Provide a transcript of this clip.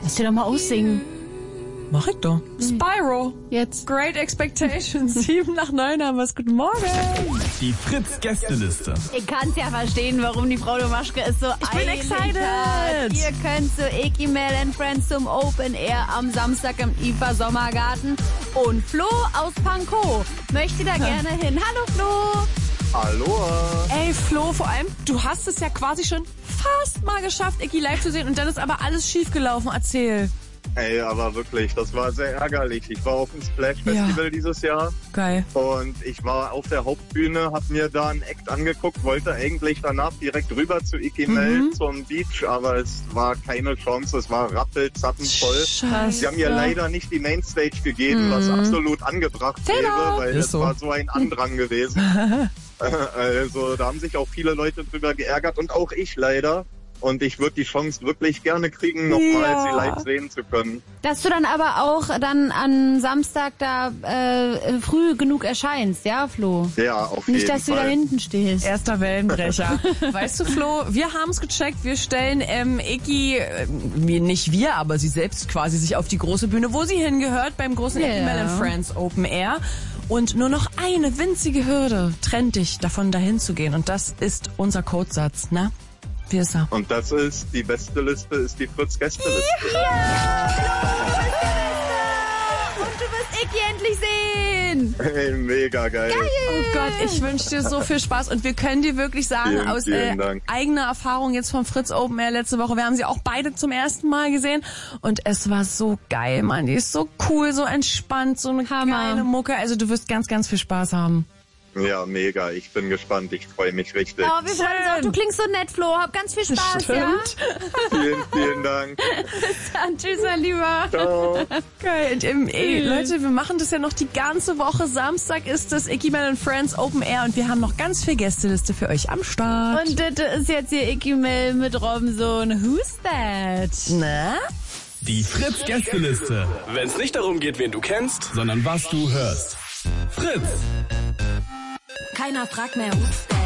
Lass dir doch mal aussingen. Mach ich doch. Spyro. Jetzt. Great Expectations. 7 nach 9 haben wir's. Guten Morgen. Die Fritz-Gästeliste. Ich kann's ja verstehen, warum die Frau Domaschke ist so Ich bin eilig excited. hat. Ihr könnt zu Icky Mel and Friends zum Open Air am Samstag im IFA Sommergarten. Und Flo aus Pankow möchte da gerne hin. Hallo Flo. Hallo. Ey, Flo, vor allem, du hast es ja quasi schon fast mal geschafft, Icky live zu sehen. Und dann ist aber alles schiefgelaufen. Erzähl. Ey, aber wirklich, das war sehr ärgerlich. Ich war auf dem Splash Festival dieses Jahr Geil. und ich war auf der Hauptbühne, hab mir da einen Act angeguckt, wollte eigentlich danach direkt rüber zu Icky Mel zum Beach, aber es war keine Chance, es war rappelzappenvoll. Scheiße. Sie haben mir leider nicht die Mainstage gegeben, was absolut angebracht wäre, weil Ist es so. war so ein Andrang gewesen. Also da haben sich auch viele Leute drüber geärgert und auch ich leider. Und ich würde die Chance wirklich gerne kriegen, nochmal sie live sehen zu können. Dass du dann aber auch dann an Samstag da früh genug erscheinst, ja Flo? Ja, auf Nicht, jeden dass du Fall. da hinten stehst. Erster Wellenbrecher. Weißt du, Flo, wir haben es gecheckt. Wir stellen Icky, nicht wir, aber sie selbst quasi sich auf die große Bühne, wo sie hingehört, beim großen Icky Mel and Friends Open Air. Und nur noch eine winzige Hürde trennt dich davon, dahin zu gehen. Und das ist unser Codesatz, na? Wie ist er? Und das ist, die beste Liste ist die Fritz-Gästeliste. Und du wirst Icky endlich sehen. Hey, mega geil. Oh Gott, ich wünsche dir so viel Spaß. Und wir können dir wirklich sagen, Vielen, aus vielen Dank. eigener Erfahrung jetzt vom Fritz Open Air letzte Woche, wir haben sie auch beide zum ersten Mal gesehen. Und es war so geil, Mann. Die ist so cool, so entspannt, so eine Hammer. geile Mucke. Also du wirst ganz, ganz viel Spaß haben. Ja, mega. Ich bin gespannt. Ich freue mich richtig. Oh, wir freuen uns auch. Du klingst so nett, Flo. Hab ganz viel Spaß, ja? Vielen, vielen Dank. Dann tschüss, mein Lieber. Ciao. Geil. Und, Leute, wir machen das ja noch die ganze Woche. Samstag ist das Icky Mel and Friends Open Air und wir haben noch ganz viel Gästeliste für euch am Start. Und das ist jetzt hier Icky Mel mit Robinson. Who's that? Na? Die Fritz-Gästeliste. Wenn es nicht darum geht, wen du kennst, sondern was du hörst. Fritz. Keiner fragt mehr, who's that?